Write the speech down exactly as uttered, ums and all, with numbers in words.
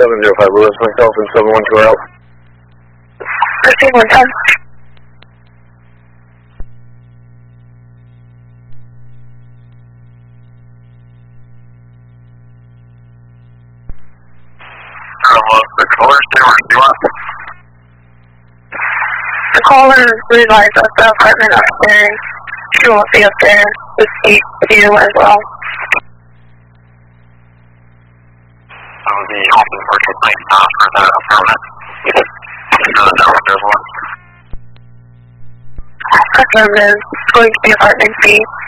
seven zero five Lewis, myself and seven one two are out. Proceed one ten. The caller, stay where you are. The caller realized that the apartment upstairs. She won't be up there to speak to you as well. So the open virtual plane not for the apartment. For the tower, there's one. Affirmative. Going to the apartment B.